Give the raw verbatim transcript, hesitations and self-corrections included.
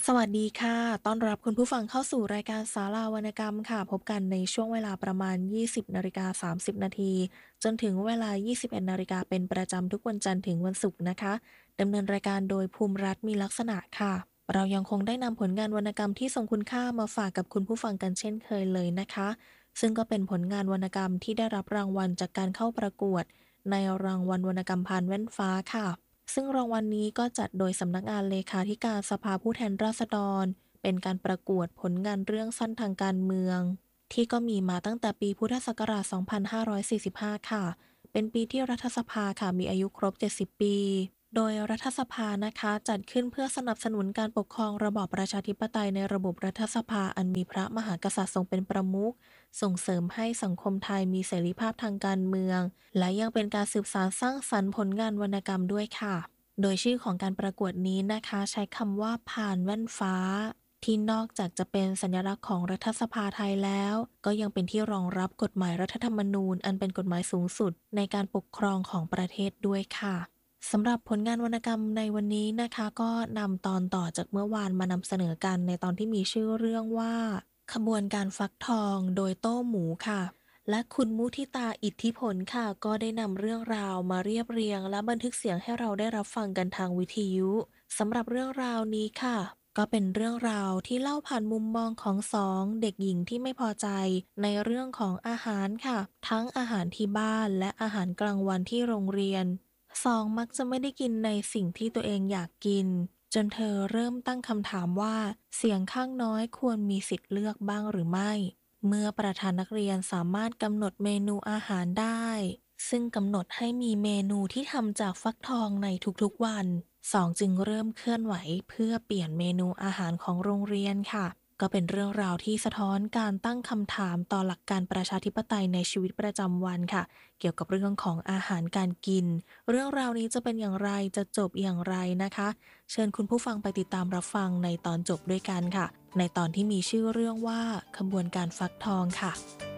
สวัสดีค่ะต้อนรับคุณผู้ฟังเข้าสู่รายการศาลาวรรณกรรมค่ะพบกันในช่วงเวลาประมาณยี่สิบนาฬิกาสามสิบนาทีจนถึงเวลายี่สิบเอ็ดนาฬิกาเป็นประจำทุกวันจันทร์ถึงวันศุกร์นะคะดำเนินรายการโดยภูมิรัฐมีลักษณะค่ะเรายังคงได้นำผลงานวรรณกรรมที่ทรงคุณค่ามาฝากกับคุณผู้ฟังกันเช่นเคยเลยนะคะซึ่งก็เป็นผลงานวรรณกรรมที่ได้รับรางวัลจากการเข้าประกวดในรางวัลวรรณกรรมพานแว่นฟ้าค่ะ ซึ่งรางวัลนนี้ก็จัดโดยสำนักงานเลขาธิการสภาผู้แทนราษฎรเป็นการประกวดผลงานเรื่องสั้นทางการเมืองที่ก็มีมาตั้งแต่ปีพุทธศักราช สองพันห้าร้อยสี่สิบห้า ค่ะ เป็นปีที่รัฐสภาค่ะมีอายุครบ เจ็ดสิบ ปี โดยรัฐสภานะคะจัดขึ้นเพื่อสนับสนุนการปกครองระบอบประชาธิปไตยในระบบรัฐสภาอันมีพระมหากษัตริย์ทรงเป็นประมุขส่งเสริมให้สังคมไทยมีเสรีภาพทางการเมืองและยังเป็นการสืบสานสร้างสรรค์ผลงานวรรณกรรมด้วยค่ะ โดยชื่อของการประกวดนี้นะคะใช้คำว่าพานแว่นฟ้าที่นอกจากจะเป็นสัญลักษณ์ของรัฐสภาไทยแล้วก็ยังเป็นที่รองรับกฎหมายรัฐธรรมนูญอันเป็นกฎหมายสูงสุดในการปกครองของประเทศด้วยค่ะสำหรับผลงานวรรณกรรมในวันนี้นะคะก็นำตอนต่อจากเมื่อวานมานำเสนอกันในตอนที่มีชื่อเรื่องว่าขบวนการฟักทองโดยโต้หมูค่ะ และคุณมุทิตาอิทธิพลค่ะก็ได้นำเรื่องราวมาเรียบเรียงและบันทึกเสียงให้เราได้รับฟังกันทางวิทยุสำหรับเรื่องราวนี้ค่ะก็เป็นเรื่องราวที่เล่าผ่านมุมมองของสองเด็กหญิงที่ไม่พอใจในเรื่องของอาหารค่ะทั้งอาหารที่บ้านและอาหารกลางวันที่โรงเรียนสองมักจะไม่ได้กินในสิ่งที่ตัวเองอยากกินจนเธอเริ่มตั้งคำถามว่าเสียงข้างน้อยควรมีสิทธิ์เลือกบ้างหรือไม่ เมื่อประธานนักเรียนสามารถกำหนดเมนูอาหารได้ ซึ่งกำหนดให้มีเมนูที่ทำจากฟักทองในทุกๆวัน สองจึงเริ่มเคลื่อนไหวเพื่อเปลี่ยนเมนูอาหารของโรงเรียนค่ะ ก็เป็นเรื่องราวที่สะท้อนการตั้งคำถามต่อหลักการประชาธิปไตยในชีวิตประจำวันค่ะ เกี่ยวกับเรื่องของอาหารการกิน เรื่องราวนี้จะเป็นอย่างไรจะจบอย่างไรนะคะ เชิญคุณผู้ฟังไปติดตามรับฟังในตอนจบด้วยกันค่ะ ในตอนที่มีชื่อเรื่องว่าขบวนการฟักทองค่ะ